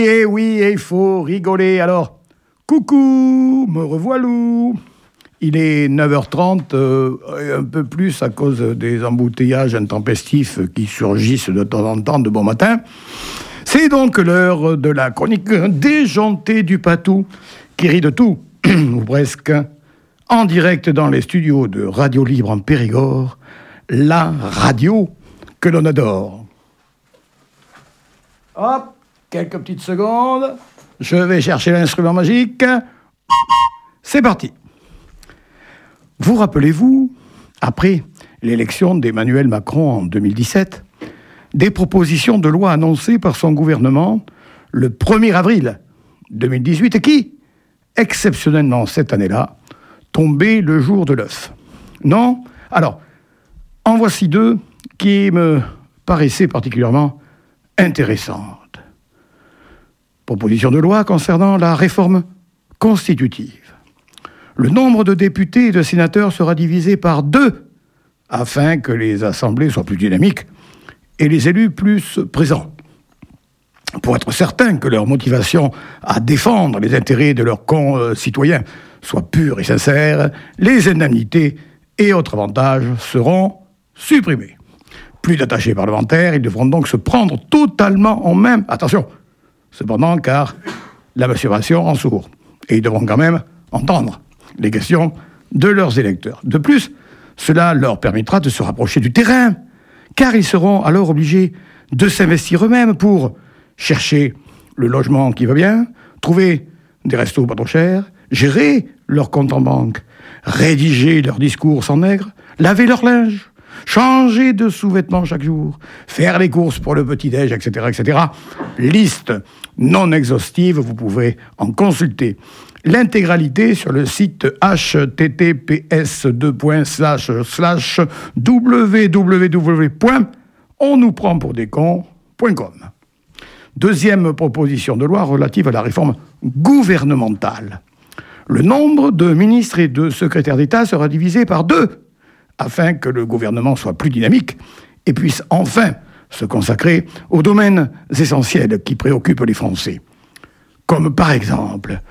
Et oui, il faut rigoler. Alors, coucou, me revoilou. Il est 9h30, un peu plus à cause des embouteillages intempestifs qui surgissent de temps en temps de bon matin. C'est donc l'heure de la chronique déjantée du Patou, qui rit de tout, ou presque, en direct dans les studios de Radio Libre en Périgord, la radio que l'on adore. Hop, quelques petites secondes, je vais chercher l'instrument magique. C'est parti. Vous rappelez-vous, après l'élection d'Emmanuel Macron en 2017, des propositions de loi annoncées par son gouvernement le 1er avril 2018 et qui, exceptionnellement cette année-là, tombaient le jour de l'œuf. Non ? Alors, en voici deux qui me paraissaient particulièrement intéressantes. Proposition de loi concernant la réforme constitutive. Le nombre de députés et de sénateurs sera divisé par 2 afin que les assemblées soient plus dynamiques et les élus plus présents. Pour être certain que leur motivation à défendre les intérêts de leurs concitoyens soit pure et sincère, les indemnités et autres avantages seront supprimés. Plus d'attachés parlementaires, ils devront donc se prendre totalement en main. Attention, cependant, car la masturbation en sourd. Et ils devront quand même entendre les questions de leurs électeurs. De plus, cela leur permettra de se rapprocher du terrain, car ils seront alors obligés de s'investir eux-mêmes pour chercher le logement qui va bien, trouver des restos pas trop chers, gérer leur compte en banque, rédiger leurs discours sans nègre, laver leur linge, changer de sous-vêtements chaque jour, faire les courses pour le petit-déj, etc., etc. Liste non exhaustive, vous pouvez en consulter l'intégralité sur le site https://www.onnouprendpourdescons.com. Deuxième proposition de loi relative à la réforme gouvernementale. Le nombre de ministres et de secrétaires d'État sera divisé par 2 afin que le gouvernement soit plus dynamique et puisse enfin se consacrer aux domaines essentiels qui préoccupent les Français. Comme par exemple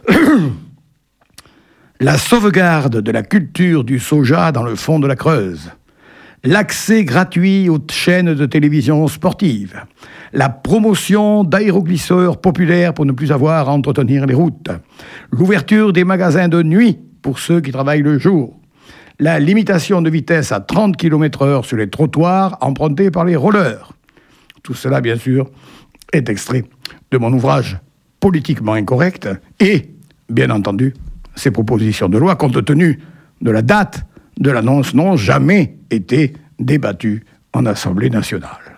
la sauvegarde de la culture du soja dans le fond de la Creuse, l'accès gratuit aux chaînes de télévision sportives, la promotion d'aéroglisseurs populaires pour ne plus avoir à entretenir les routes, l'ouverture des magasins de nuit pour ceux qui travaillent le jour, la limitation de vitesse à 30 km/h sur les trottoirs empruntés par les rollers. Tout cela, bien sûr, est extrait de mon ouvrage Politiquement incorrect et, bien entendu, ces propositions de loi, compte tenu de la date de l'annonce, n'ont jamais été débattues en Assemblée nationale.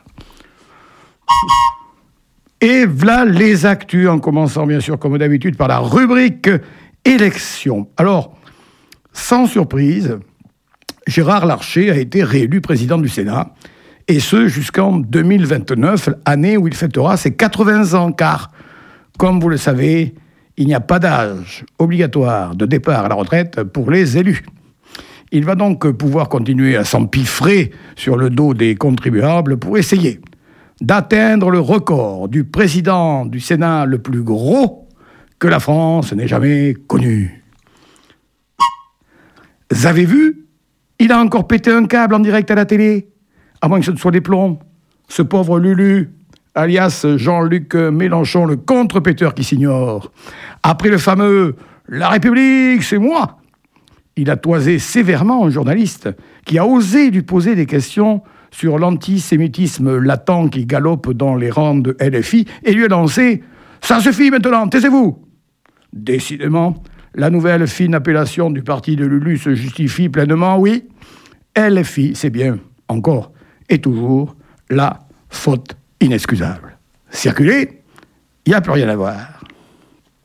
Et voilà les actus, en commençant bien sûr, comme d'habitude, par la rubrique élections. Alors, sans surprise, Gérard Larcher a été réélu président du Sénat, et ce jusqu'en 2029, année où il fêtera ses 80 ans, car, comme vous le savez, il n'y a pas d'âge obligatoire de départ à la retraite pour les élus. Il va donc pouvoir continuer à s'empiffrer sur le dos des contribuables pour essayer d'atteindre le record du président du Sénat le plus gros que la France n'ait jamais connu. Vous avez vu ? Il a encore pété un câble en direct à la télé, à moins que ce ne soit des plombs. Ce pauvre Lulu, alias Jean-Luc Mélenchon, le contre-péteur qui s'ignore. Après le fameux « La République, c'est moi !» il a toisé sévèrement un journaliste qui a osé lui poser des questions sur l'antisémitisme latent qui galope dans les rangs de LFI et lui a lancé « Ça suffit maintenant, taisez-vous !» Décidément, la nouvelle fine appellation du parti de Lulu se justifie pleinement, oui. LFI, c'est bien, encore et toujours, la faute inexcusable. Circuler, il n'y a plus rien à voir.